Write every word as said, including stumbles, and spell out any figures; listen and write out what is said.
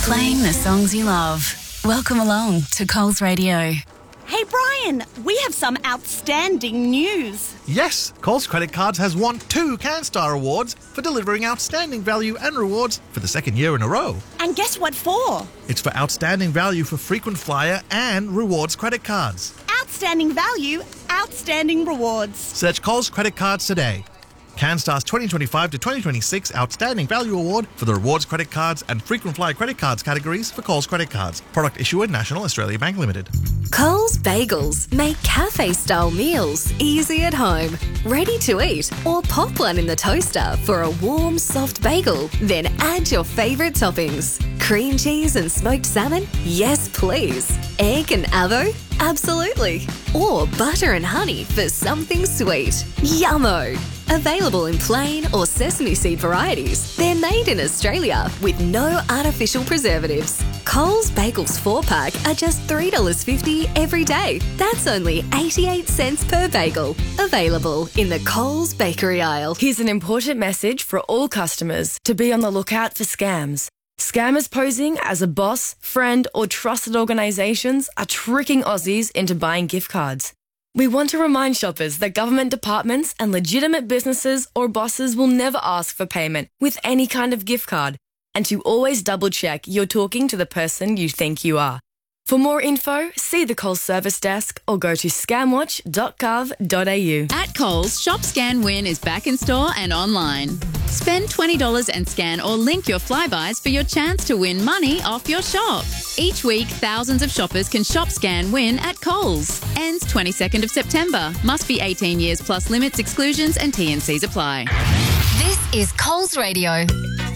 Playing the songs you love. Welcome along to Coles Radio. Hey Brian, we have some outstanding news. Yes, Coles Credit Cards has won two CanStar Awards for delivering outstanding value and rewards for the second year in a row. And guess what for? It's for outstanding value for frequent flyer and rewards credit cards. Outstanding value, outstanding rewards. Search Coles Credit Cards today. CanStar's twenty twenty-five to twenty twenty-six Outstanding Value Award for the rewards credit cards and frequent flyer credit cards categories for Coles Credit Cards. Product issuer National Australia Bank Limited. Coles Bagels make cafe-style meals easy at home, ready to eat, or pop one in the toaster for a warm, soft bagel. Then add your favourite toppings. Cream cheese and smoked salmon? Yes, please. Egg and avo? Absolutely. Or butter and honey for something sweet. Yummo! Available in plain or sesame seed varieties. They're made in Australia with no artificial preservatives. Coles Bagels four pack are just three dollars fifty every day. That's only eighty-eight cents per bagel. Available in the Coles bakery aisle. Here's an important message for all customers to be on the lookout for scams. Scammers posing as a boss, friend, or trusted organisations are tricking Aussies into buying gift cards. We want to remind shoppers that government departments and legitimate businesses or bosses will never ask for payment with any kind of gift card, and to always double check you're talking to the person you think you are. For more info, see the Coles service desk or go to scamwatch dot gov dot a u. At Coles, Shop Scan Win is back in store and online. Spend twenty dollars and scan or link your Flybuys for your chance to win money off your shop. Each week, thousands of shoppers can Shop Scan Win at Coles. Ends twenty-second of September. Must be eighteen years plus limits, exclusions and T and Cs apply. This is Coles Radio.